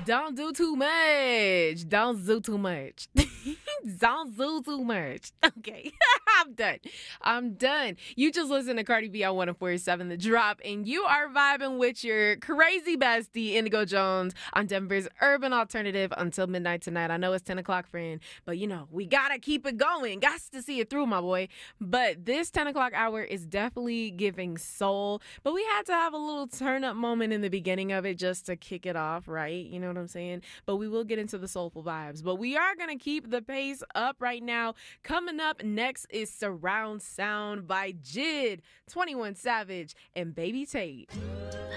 Don't do too much. Don't do too much. Don't do too much. Okay. I'm done. I'm done. You just listen to Cardi B on 104.7 The Drop, and you are vibing with your crazy bestie, Indigo Jones, on Denver's Urban Alternative until midnight tonight. I know it's 10 o'clock, friend, but we got to keep it going. Got to see it through, my boy. But this 10 o'clock hour is definitely giving soul, but we had to have a little turn up moment in the beginning of it just to kick it off, right? You know what I'm saying? But we will get into the soulful vibes. But we are going to keep the pace up right now. Coming up next is Surround Sound by Jid, 21 Savage, and Baby Tate.